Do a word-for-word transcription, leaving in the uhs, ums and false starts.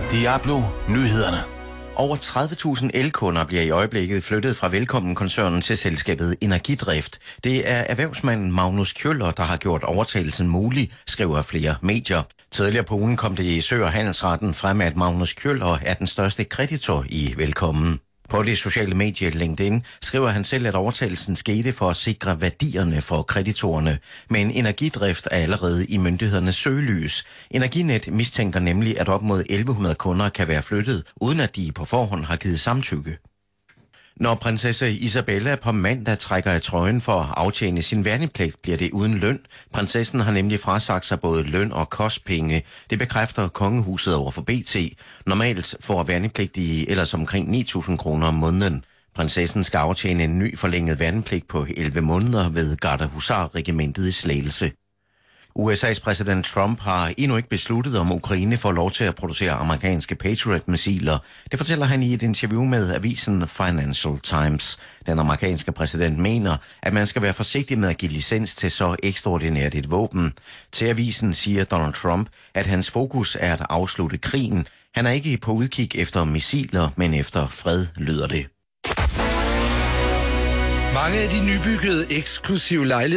Diablo Nyhederne. Over tredive tusind elkunder bliver i øjeblikket flyttet fra Velkommen-koncernen til selskabet Energidrift. Det er erhvervsmanden Magnus Kjøller, der har gjort overtagelsen mulig, skriver flere medier. Tidligere på ugen kom det i Sø- og Handelsretten frem, at Magnus Kjøller er den største kreditor i Velkommen. På det sociale medie LinkedIn skriver han selv, at overtagelsen skete for at sikre værdierne for kreditorerne. Men Energidrift er allerede i myndighedernes søgelys. Energinet mistænker nemlig, at op mod elleve hundrede kunder kan være flyttet, uden at de på forhånd har givet samtykke. Når prinsesse Isabella på mandag trækker i trøjen for at aftjene sin værnepligt, bliver det uden løn. Prinsessen har nemlig frasagt sig både løn og kostpenge. Det bekræfter kongehuset over for B T. Normalt får værnepligtige ellers omkring ni tusind kroner om måneden. Prinsessen skal aftjene en ny forlænget værnepligt på elleve måneder ved Gardehusar-regimentet i Slagelse. U S A's præsident Trump har endnu ikke besluttet, om Ukraine får lov til at producere amerikanske Patriot-missiler. Det fortæller han i et interview med avisen Financial Times. Den amerikanske præsident mener, at man skal være forsigtig med at give licens til så ekstraordinært et våben. Til avisen siger Donald Trump, at hans fokus er at afslutte krigen. Han er ikke på udkig efter missiler, men efter fred, lyder det. Mange af de nybyggede eksklusive lejligheder